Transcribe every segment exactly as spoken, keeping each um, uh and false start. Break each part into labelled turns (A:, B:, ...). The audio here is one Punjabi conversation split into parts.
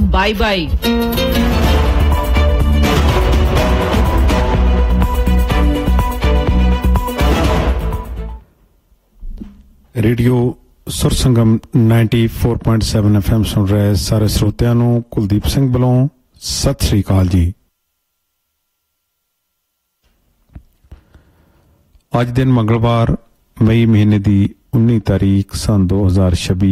A: Bye bye.
B: रेडियो सुर संगम ninety four point seven F M सुन रहे सारे श्रोतिਆਂ ਨੂੰ ਕੁਲਦੀਪ ਸਿੰਘ ਵੱਲੋਂ ਸਤਿ ਸ੍ਰੀ ਅਕਾਲ ਜੀ। ਅੱਜ ਦਿਨ ਮੰਗਲਵਾਰ ਮਈ ਮਹੀਨੇ ਦੀ उन्नी तारीख सन दो हज़ार छब्बी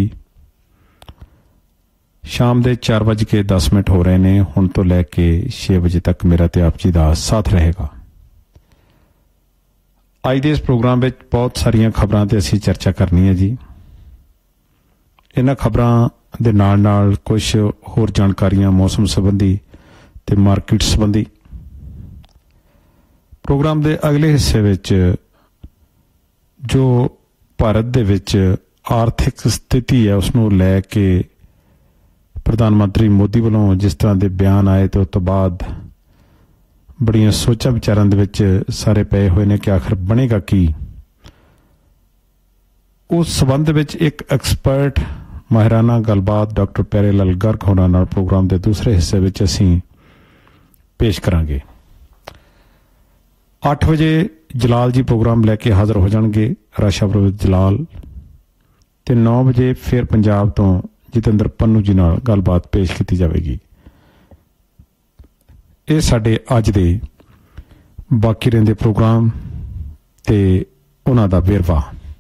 B: शाम ਦੇ चार बज के दस मिनट हो रहे हैं। ਹੁਣ ਤੋਂ ਲੈ ਕੇ छे बजे तक मेरा ਤੇ ਆਪ ਜੀ ਦਾ ਸਾਥ ਰਹੇਗਾ। ਅੱਜ ਦੇ ਇਸ ਪ੍ਰੋਗਰਾਮ ਵਿੱਚ ਬਹੁਤ ਸਾਰੀਆਂ ਖਬਰਾਂ ਤੇ ਅਸੀਂ ਚਰਚਾ ਕਰਨੀ ਹੈ ਜੀ। ਇਹਨਾਂ ਖਬਰਾਂ ਦੇ ਨਾਲ ਨਾਲ ਕੁਝ ਹੋਰ ਜਾਣਕਾਰੀਆਂ ਮੌਸਮ ਸੰਬੰਧੀ ਤੇ ਮਾਰਕੀਟ ਸੰਬੰਧੀ। ਪ੍ਰੋਗਰਾਮ ਦੇ ਅਗਲੇ ਹਿੱਸੇ ਵਿੱਚ ਜੋ ਭਾਰਤ ਦੇ ਵਿੱਚ ਆਰਥਿਕ ਸਥਿਤੀ ਹੈ ਉਸ ਨੂੰ ਲੈ ਕੇ ਪ੍ਰਧਾਨ ਮੰਤਰੀ ਮੋਦੀ ਵੱਲੋਂ ਜਿਸ ਤਰ੍ਹਾਂ ਦੇ ਬਿਆਨ ਆਏ ਤੇ ਉਸ ਤੋਂ ਬਾਅਦ ਬੜੀਆਂ ਸੋਚਾਂ ਵਿਚਾਰਾਂ ਦੇ ਵਿੱਚ ਸਾਰੇ ਪਏ ਹੋਏ ਨੇ ਕਿ ਆਖਰ ਬਣੇਗਾ ਕੀ। ਉਸ ਸੰਬੰਧ ਵਿੱਚ ਇੱਕ ਐਕਸਪਰਟ ਮਾਹਿਰਾਨਾ ਗੱਲਬਾਤ ਡਾਕਟਰ ਪਿਆਰੇ ਲਾਲ ਗਰਗ ਹੋਰਾਂ ਨਾਲ ਪ੍ਰੋਗਰਾਮ ਦੇ ਦੂਸਰੇ ਹਿੱਸੇ ਵਿੱਚ ਅਸੀਂ ਪੇਸ਼ ਕਰਾਂਗੇ। ਅੱਠ ਵਜੇ ਜਲਾਲ ਜੀ ਪ੍ਰੋਗਰਾਮ ਲੈ ਕੇ ਹਾਜ਼ਰ ਹੋ ਜਾਣਗੇ, ਰਾਸ਼ਾ ਪ੍ਰਵਿਤ ਜਲਾਲ, ਤੇ ਨੌ ਵਜੇ ਫਿਰ ਪੰਜਾਬ ਤੋਂ ਜਤਿੰਦਰ ਪੰਨੂ ਜੀ ਨਾਲ ਗੱਲਬਾਤ ਪੇਸ਼ ਕੀਤੀ ਜਾਵੇਗੀ। ਇਹ ਸਾਡੇ ਅੱਜ ਦੇ ਬਾਕੀ ਰਹਿੰਦੇ ਪ੍ਰੋਗਰਾਮ ਤੇ ਉਹਨਾਂ ਦਾ ਵੇਰਵਾ।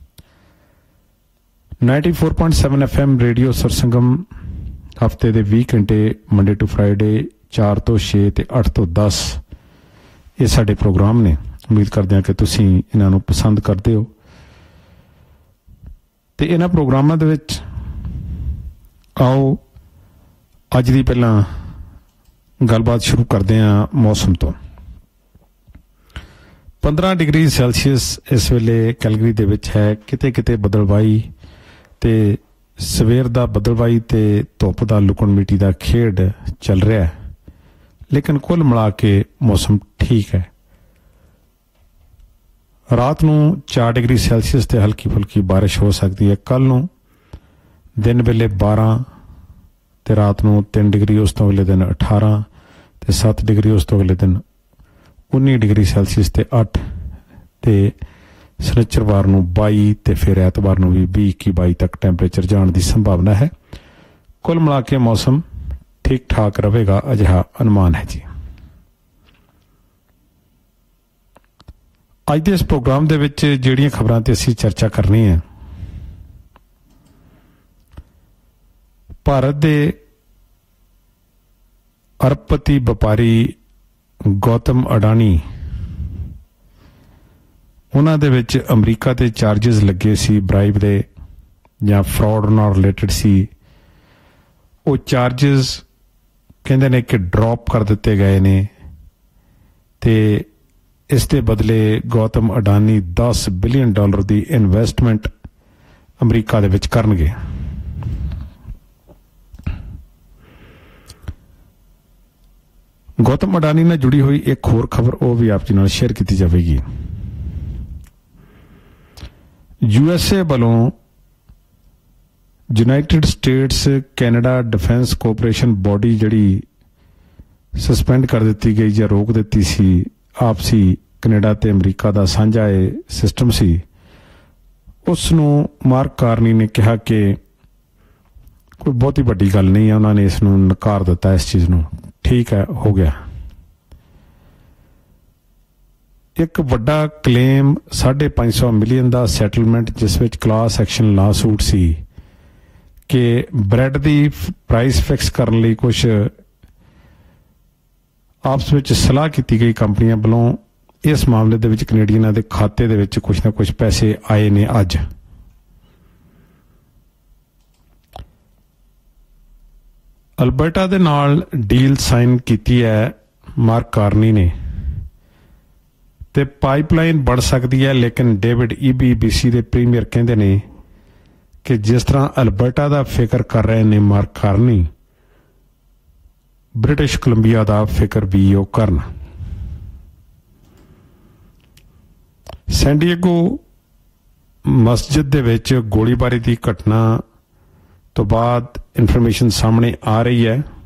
B: ਨਾइंटी four point seven F M radio सरसंगम हफ्ते ਦੇ ਵੀਹ ਘੰਟੇ ਮੰਡੇ ਟੂ ਫਰਾਈਡੇ ਚਾਰ ਤੋਂ ਛੇ ਤੇ ਅੱਠ ਤੋਂ ਦਸ ਇਹ ਸਾਡੇ ਪ੍ਰੋਗਰਾਮ ਨੇ। ਉਮੀਦ ਕਰਦੇ ਹਾਂ ਕਿ ਤੁਸੀਂ ਇਹਨਾਂ ਨੂੰ ਪਸੰਦ ਕਰਦੇ ਹੋ ਤੇ ਇਹਨਾਂ ਪ੍ਰੋਗਰਾਮਾਂ ਦੇ ਵਿੱਚ ਆਓ ਅੱਜ ਦੀ ਪਹਿਲਾਂ ਗੱਲਬਾਤ ਸ਼ੁਰੂ ਕਰਦੇ ਹਾਂ ਮੌਸਮ ਤੋਂ। ਪੰਦਰਾਂ ਡਿਗਰੀ ਸੈਲਸੀਅਸ ਇਸ ਵੇਲੇ ਕੈਲਗਰੀ ਦੇ ਵਿੱਚ ਹੈ। ਕਿਤੇ ਕਿਤੇ ਬੱਦਲਵਾਈ ਤੇ ਸਵੇਰ ਦਾ ਬੱਦਲਵਾਈ ਤੇ ਧੁੱਪ ਦਾ ਲੁਕਣ ਮਿੱਟੀ ਦਾ ਖੇਡ ਚੱਲ ਰਿਹਾ ਹੈ, ਲੇਕਿਨ ਕੁੱਲ ਮਿਲਾ ਕੇ ਮੌਸਮ ਠੀਕ ਹੈ। ਰਾਤ ਨੂੰ ਚਾਰ ਡਿਗਰੀ ਸੈਲਸੀਅਸ ਤੇ ਹਲਕੀ ਫੁਲਕੀ ਬਾਰਿਸ਼ ਹੋ ਸਕਦੀ ਹੈ। ਕੱਲ ਨੂੰ ਦਿਨ ਵੇਲੇ ਬਾਰਾਂ ਤੇ ਰਾਤ ਨੂੰ ਤਿੰਨ ਡਿਗਰੀ, ਉਸ ਤੋਂ ਅਗਲੇ ਦਿਨ ਅਠਾਰਾਂ ਤੇ ਸੱਤ ਡਿਗਰੀ, ਉਸ ਤੋਂ ਅਗਲੇ ਦਿਨ ਉੱਨੀ ਡਿਗਰੀ ਸੈਲਸੀਅਸ ਤੇ ਅੱਠ ਤੇ ਸ਼ਨੀਚਰਵਾਰ ਨੂੰ ਬਾਈ ਤੇ ਫਿਰ ਐਤਵਾਰ ਨੂੰ ਵੀ ਵੀਹ ਇੱਕੀ ਬਾਈ ਤੱਕ ਟੈਂਪਰੇਚਰ ਜਾਣ ਦੀ ਸੰਭਾਵਨਾ ਹੈ। ਕੁੱਲ ਮਿਲਾ ਕੇ ਮੌਸਮ ਠੀਕ ਠਾਕ ਰਹੇਗਾ, ਅਜਿਹਾ ਅਨੁਮਾਨ ਹੈ ਜੀ। ਅੱਜ ਦੇ ਇਸ ਪ੍ਰੋਗਰਾਮ ਦੇ ਵਿੱਚ ਜਿਹੜੀਆਂ ਖਬਰਾਂ ਤੇ ਅਸੀਂ ਚਰਚਾ ਕਰਨੀ ਹੈ, ਭਾਰਤ ਦੇ ਅਰਬਪਤੀ ਵਪਾਰੀ ਗੌਤਮ ਅਡਾਨੀ, ਉਹਨਾਂ ਦੇ ਵਿੱਚ ਅਮਰੀਕਾ ਤੇ ਚਾਰਜਿਸ ਲੱਗੇ ਸੀ ਬ੍ਰਾਈਬ ਦੇ ਜਾਂ ਫਰਾਡ ਨਾਲ ਰਿਲੇਟਡ ਸੀ। ਉਹ ਚਾਰਜਿਸ ਕਹਿੰਦੇ ਨੇ ਕਿ ਡ੍ਰੌਪ ਕਰ ਦਿੱਤੇ ਗਏ ਨੇ ਤੇ ਇਸ ਦੇ ਬਦਲੇ ਗੌਤਮ ਅਡਾਨੀ ਦਸ ਬਿਲੀਅਨ ਡਾਲਰ ਦੀ ਇਨਵੈਸਟਮੈਂਟ ਅਮਰੀਕਾ ਦੇ ਵਿੱਚ ਕਰਨਗੇ। ਗੌਤਮ ਅਡਾਨੀ ਨਾਲ ਜੁੜੀ ਹੋਈ ਇੱਕ ਹੋਰ ਖਬਰ ਉਹ ਵੀ ਆਪ ਜੀ ਨਾਲ ਸ਼ੇਅਰ ਕੀਤੀ ਜਾਵੇਗੀ। ਯੂ ਐਸ ਏ ਵੱਲੋਂ United States Canada defence cooperation body ਜਿਹੜੀ ਸਸਪੈਂਡ ਕਰ ਦਿੱਤੀ ਗਈ ਜਾਂ ਰੋਕ ਦਿੱਤੀ ਸੀ, ਆਪਸੀ ਕੈਨੇਡਾ ਤੇ ਅਮਰੀਕਾ ਦਾ ਸਾਂਝਾ ਇਹ ਸਿਸਟਮ ਸੀ, ਉਸ ਨੂੰ ਮਾਰਕ ਕਾਰਨੀ ਨੇ ਕਿਹਾ ਕਿ ਕੋਈ ਬਹੁਤੀ ਵੱਡੀ ਗੱਲ ਨਹੀਂ ਹੈ। ਉਹਨਾਂ ਨੇ ਇਸ ਨੂੰ ਨਕਾਰ ਦਿੱਤਾ, ਇਸ ਚੀਜ਼ ਨੂੰ। ਠੀਕ ਹੈ, ਹੋ ਗਿਆ। ਇੱਕ ਵੱਡਾ ਕਲੇਮ ਸਾਢੇ ਪੰਜ ਸੌ ਮਿਲੀਅਨ ਦਾ ਸੈਟਲਮੈਂਟ, ਜਿਸ ਵਿੱਚ ਕਲਾਸ ਐਕਸ਼ਨ ਲਾ ਸੂਟ ਸੀ ਕਿ ਬ੍ਰੈਡ ਦੀ ਪ੍ਰਾਈਸ ਫਿਕਸ ਕਰਨ ਲਈ ਕੁਝ ਆਪਸ ਵਿੱਚ ਸਲਾਹ ਕੀਤੀ ਗਈ ਕੰਪਨੀਆਂ ਵੱਲੋਂ। ਇਸ ਮਾਮਲੇ ਦੇ ਵਿੱਚ ਕੈਨੇਡੀਅਨਾਂ ਦੇ ਖਾਤੇ ਦੇ ਵਿੱਚ ਕੁਝ ਨਾ ਕੁਝ ਪੈਸੇ ਆਏ ਨੇ ਅੱਜ। ਅਲਬਰਟਾ ਦੇ ਨਾਲ ਡੀਲ ਸਾਈਨ ਕੀਤੀ ਹੈ ਮਾਰਕ ਕਾਰਨੀ ਨੇ ਤੇ ਪਾਈਪਲਾਈਨ ਬਣ ਸਕਦੀ ਹੈ, ਲੇਕਿਨ ਡੇਵਿਡ ਈਬੀ ਬੀਸੀ ਦੇ ਪ੍ਰੀਮੀਅਰ ਕਹਿੰਦੇ ਨੇ ਕਿ ਜਿਸ ਤਰ੍ਹਾਂ ਅਲਬਰਟਾ ਦਾ ਫਿਕਰ ਕਰ ਰਹੇ ਨੇ ਮਾਰਕ ਕਾਰਨੀ, ਬ੍ਰਿਟਿਸ਼ ਕੋਲੰਬੀਆ ਦਾ ਫਿਕਰ ਵੀ ਉਹ ਕਰਨ। ਸੈਂਡੀਏਗੋ ਮਸਜਿਦ ਦੇ ਵਿੱਚ ਗੋਲੀਬਾਰੀ ਦੀ ਘਟਨਾ ਤੋਂ ਬਾਅਦ ਇਨਫੋਰਮੇਸ਼ਨ ਸਾਹਮਣੇ ਆ ਰਹੀ ਹੈ